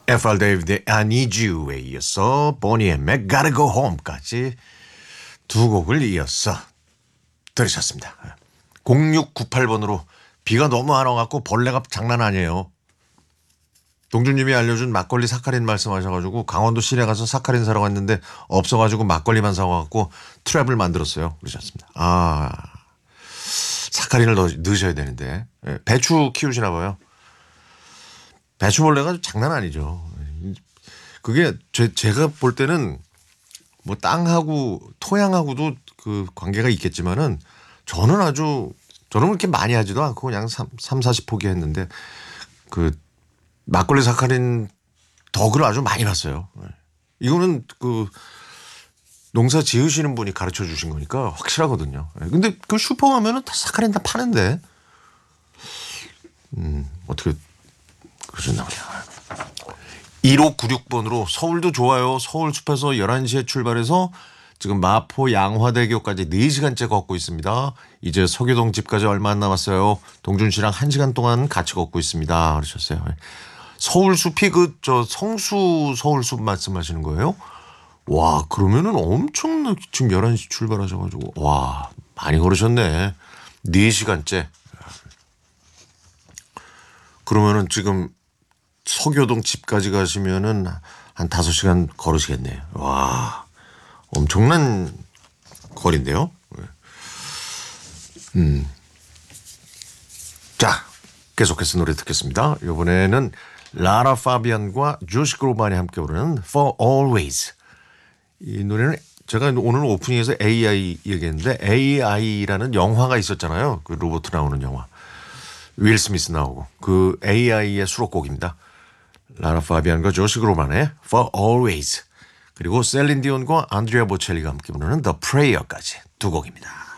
FR 데이비드의 I Need You에 이어서 보니 엠의 Gotta Go Home까지 두 곡을 이어서 들으셨습니다. 0698번으로 비가 너무 안 와갖고 벌레가 장난 아니에요. 동준님이 알려준 막걸리 사카린 말씀하셔가지고 강원도 시내 가서 사카린 사러 갔는데 없어가지고 막걸리만 사와갖고 트랩을 만들었어요. 그러셨습니다. 사카린을 넣으셔야 되는데. 배추 키우시나 봐요. 배추벌레가 장난 아니죠. 그게 제가 볼 때는 뭐 땅하고 토양하고도 그 관계가 있겠지만은 저는 그렇게 많이 하지도 않고 그냥 40포기 했는데 그 막걸리 사카린 덕을 아주 많이 봤어요. 이거는 그 농사 지으시는 분이 가르쳐 주신 거니까 확실하거든요. 근데 그 슈퍼 가면은 다 사카린 다 파는데 어떻게 그러셨나 보냐. 1596번으로 서울도 좋아요. 서울 숲에서 11시에 출발해서 지금 마포 양화대교까지 4시간째 걷고 있습니다. 이제 서교동 집까지 얼마 안 남았어요. 동준 씨랑 1시간 동안 같이 걷고 있습니다. 그러셨어요. 서울 숲이 성수 서울 숲 말씀하시는 거예요? 와, 그러면은 엄청 지금 11시 출발하셔가지고 와, 많이 걸으셨네. 4시간째. 그러면은 지금 서교동 집까지 가시면은 한 5시간 걸으시겠네요. 와, 엄청난 거리인데요. 자, 계속해서 노래 듣겠습니다. 이번에는 라라 파비안과 조시 그로반이 함께 부르는 For Always. 이 노래는 제가 오늘 오프닝에서 AI 얘기했는데 AI라는 영화가 있었잖아요. 그 로봇 나오는 영화. 윌 스미스 나오고 그 AI의 수록곡입니다. 라라 파비안과 조시 그로반의 For Always 그리고 셀린 디온과 안드레아 보첼리가 함께 부르는 The Prayer까지 두 곡입니다.